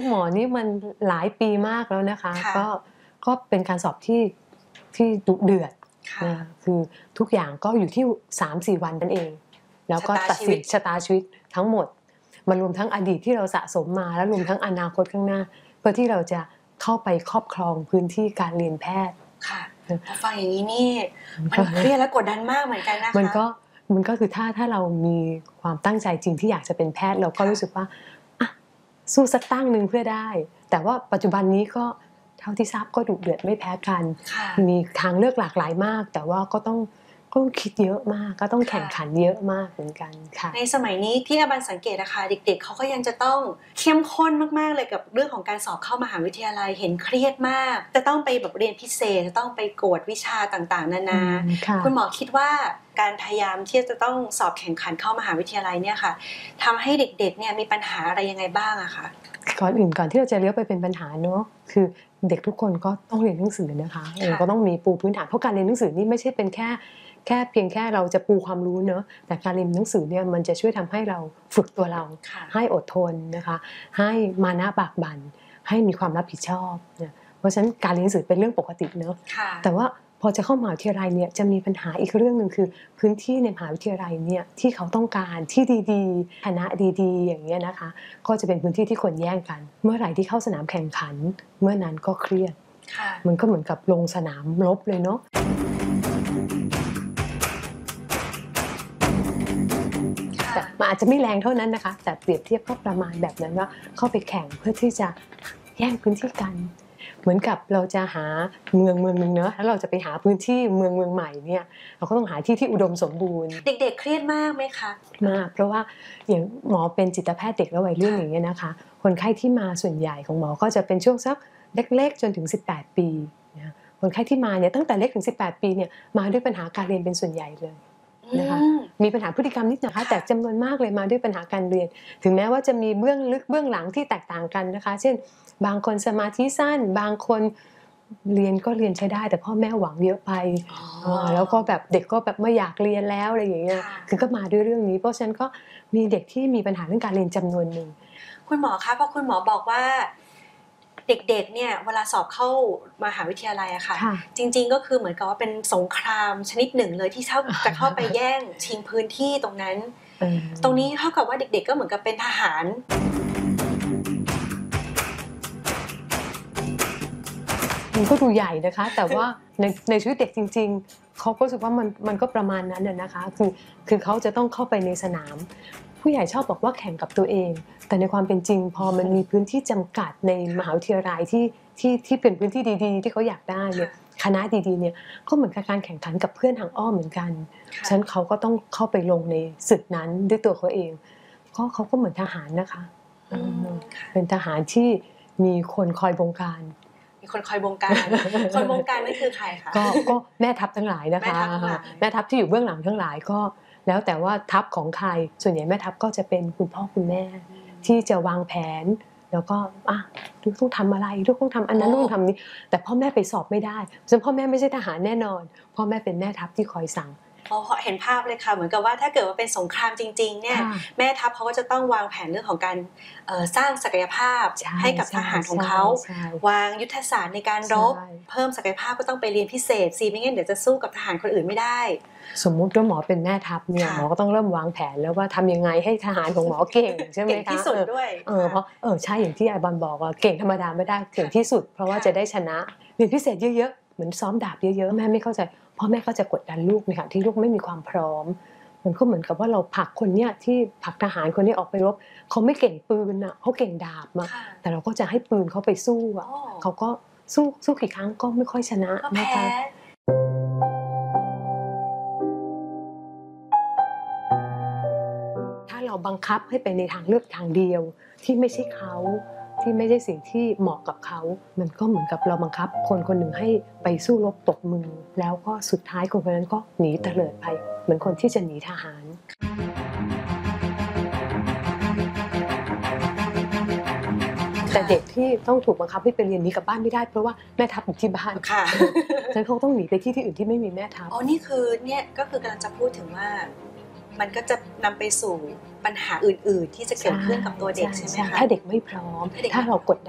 หมอนี่มันหลายปีมากแล้วนะคะก็เป็นการสอบที่ดุเดือดนะคือทุกอย่างก็อยู่ที่ 3-4 วันนั่นเองแล้วก็ตัดสินชะตาชีวิตทั้งหมดมารวมทั้งอดีตที่เราสะสมมาแล้วรวมทั้งอนาคตข้างหน้าเพื่อที่เราจะเข้าไปครอบครองพื้นที่การเรียนแพทย์ค่ะพอฟังอย่างนี้นี่มันเครียดและกดดันมากเหมือนกันนะคะมันก็คือถ้าเรามีความตั้งใจจริงที่อยากจะเป็นแพทย์เราก็รู้สึกว่าสู้สักตั้งนึงเพื่อได้แต่ว่าปัจจุบันนี้ก็เท่าที่ทราบก็ดุเดือดไม่แพ้กันมีทางเลือกหลากหลายมากแต่ว่าก็ต้องคิดเยอะมากก็ต้องแข่งขันเยอะมากเหมือนกันค่ะในสมัยนี้ที่อาบันสังเกตนะคะเด็กๆเขาก็ยังจะต้องเข้มข้นมากๆเลยกับเรื่องของการสอบเข้ามหาวิทยาลัยเห็นเครียดมากจะต้องไปแบบเรียนพิเศษจะต้องไปกวดวิชาต่างๆนานาคุณหมอคิดว่าการพยายามที่จะต้องสอบแข่งขันเข้ามหาวิทยาลัยเนี่ยค่ะทำให้เด็กๆเนี่ยมีปัญหาอะไรยังไงบ้างอะคะก่อนที่เราจะเลี้ยวไปเป็นปัญหาเนาะคือเด็กทุกคนก็ต้องเรียนหนังสือนะคะก็ต้องมีปูพื้นฐานเพราะการเรียนหนังสือนี่ไม่ใช่เป็นแค่เพียงแค่เราจะปูความรู้เนอะแต่การเรียนหนังสือเนี่ยมันจะช่วยทำให้เราฝึกตัวเราให้อดทนนะคะให้มานะบากบั่นให้มีความรับผิดชอบเนี่ยเพราะฉะนั้นการเรียนหนังสือเป็นเรื่องปกติเนอะแต่ว่าพอจะเข้ามหาวิทยาลัยเนี่ยจะมีปัญหาอีกเรื่องนึงคือพื้นที่ในมหาวิทยาลัยเนี่ยที่เขาต้องการที่ดีๆคณะดีๆอย่างเงี้ยนะคะก็จะเป็นพื้นที่ที่คนแย่งกันเมื่อไหร่ที่เข้าสนามแข่งขันเมื่อนั้นก็เครียดมันก็เหมือนกับลงสนามรบเลยเนาะแต่มันอาจจะไม่แรงเท่านั้นนะคะแต่เปรียบเทียบก็ประมาณแบบนั้นว่าเข้าไปแข่งเพื่อที่จะแย่งพื้นที่กันเหมือนกับเราจะหาเมืองนึงเนอะแล้วเราจะไปหาพื้นที่เมืองใหม่เนี่ยเราก็ต้องหาที่อุดมสมบูรณ์เด็กๆเครียดมากไหมคะมากเพราะว่าอย่างหมอเป็นจิตแพทย์เด็กและวัยรุ่นอย่างเงี้ยนะคะคนไข้ที่มาส่วนใหญ่ของหมอก็จะเป็นช่วงสักเล็กๆจนถึง18ปีนะคนไข้ที่มาเนี่ยตั้งแต่เล็กถึง18ปีเนี่ยมาด้วยปัญหาการเรียนเป็นส่วนใหญ่เลยนะคะมีปัญหาพฤติกรรมนิดนะคะแต่จำนวนมากเลยมาด้วยปัญหาการเรียนถึงแม้ว่าจะมีเบื้องลึกเบื้องหลังที่แตกต่างกันนะคะเช่นบางคนสมาธิสั้นบางคนเรียนก็เรียนใช้ได้แต่พ่อแม่หวังเยอะไปแล้วก็แบบเด็กก็แบบไม่อยากเรียนแล้วอะไรอย่างเงี้ยคือก็มาด้วยเรื่องนี้เพราะฉะนั้นก็มีเด็กที่มีปัญหาเรื่องการเรียนจำนวนหนึ่งคุณหมอคะเพราะคุณหมอบอกว่าเด็กๆเนี่ยเวลาสอบเข้ามหาวิทยาลัยอะค่ะจริงๆก็คือเหมือนกับว่าเป็นสงครามชนิดหนึ่งเลยที่จะเข้าไปแย่งชิงพื้นที่ตรงนั้นตรงนี้เท่ากับว่าเด็กๆก็เหมือนกับเป็นทหารมันก็ดูใหญ่นะคะแต่ว่าในชีวิตเด็กจริงๆเขาก็รู้สึกว่ามันก็ประมาณนั้นนะคะคือเขาจะต้องเข้าไปในสนามผู้ใหญ่ชอบบอกว่าแข่งกับตัวเองแต่ในความเป็นจริงพอมันมีพื้นที่จำกัดในมหาวิทยาลัยที่เป็นพื้นที่ดีๆที่เขาอยากได้เนี่ยคณะดีๆเนี่ยก็เหมือนกับการแข่งขันกับเพื่อนทางอ้อมเหมือนกันฉะนั้นเขาก็ต้องเข้าไปลงในศึกนั้นด้วยตัวเขาเองเขาก็เหมือนทหารนะคะเป็นทหารที่มีคนคอยบงการมีคนคอยบงการคนบงการนั่นคือใครคะก็แม่ทัพทั้งหลายนะคะแม่ทัพที่อยู่เบื้องหลังทั้งหลายก็แล้วแต่ว่าทัพของใครส่วนใหญ่แม่ทัพก็จะเป็นคุณพ่อคุณแม่ที่จะวางแผนแล้วก็ลูกต้องทำอะไรลูกต้องทำอันนั้นลูกต้องทำนี้แต่พ่อแม่ไปสอบไม่ได้ซึ่งพ่อแม่ไม่ใช่ทหารแน่นอนพ่อแม่เป็นแม่ทัพที่คอยสั่งเห็นภาพเลยค่ะเหมือนกับว่าถ้าเกิดว่าเป็นสงครามจริงๆเนี่ยแม่ทัพเขาก็จะต้องวางแผนเรื่องของการสร้างศักยภาพให้กับทหารของเขาวางยุทธศาสตร์ในการรบเพิ่มศักยภาพก็ต้องไปเรียนพิเศษสิไม่งั้นเดี๋ยวจะสู้กับทหารคนอื่นไม่ได้สมมุติว่าหมอเป็นแม่ทัพเนี่ยหมอก็ต้องเริ่มวางแผนแล้วว่าทำยังไงให้ทหารของหมอเก่งใช่ไหมคะเก่งที่สุดด้วยเพราะใช่อย่างที่ไอบอลบอกว่าเก่งธรรมดาไม่ได้เก่งที่สุดเพราะว่าจะได้ชนะเรียนพิเศษเยอะๆเหมือนซ้อมดาบเยอะๆแม่ไม่เข้าใจพ่อแม่ก็จะกดดันลูกในขณะที่ลูกไม่มีความพร้อมมันก็เหมือนกับว่าเราผลักคนเนี้ยที่ผลักทหารคนนี้ออกไปรบเขาไม่เก่งปืนอ่ะเขาเก่งดาบมาแต่เราก็จะให้ปืนเขาไปสู้อ่ะเขาก็สู้กี่ครั้งก็ไม่ค่อยชนะนะคะถ้าเราบังคับให้ไปในทางเลือกทางเดียวที่ไม่ใช่เขาที่ไม่ใช่สิ่งที่เหมาะกับเขามันก็เหมือนกับเราบังคับคนคนหนึ่งให้ไปสู้รบตกมือแล้วก็สุดท้ายคนคนนั้นก็หนีเตลิดไปเหมือนคนที่จะหนีทหารแต่เด็กที่ต้องถูกบังคับให้ไปเรียนนี้กลับบ้านไม่ได้เพราะว่าแม่ทัพอยู่ที่บ้านค่ะฉะนั้นเขาต้องหนีไปที่อื่นที่ไม่มีแม่ทัพนี่คือเนี่ยก็คือกำลังจะพูดถึงว่ามันก็จะนำไปสู่ปัญหาอื่นๆ ที่จะเกิดขึ้นกับตัวเด็กใช่ไหมคะถ้าเด็กไม่พร้อม ถ้าเรากด